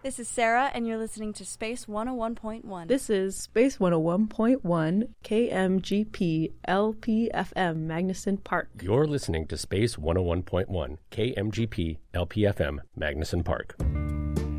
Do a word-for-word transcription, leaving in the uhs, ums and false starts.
This is Sarah, and you're listening to Space one oh one point one. This is Space one oh one point one, K M G P L P F M, Magnuson Park. You're listening to Space one oh one point one, K M G P L P F M, Magnuson Park.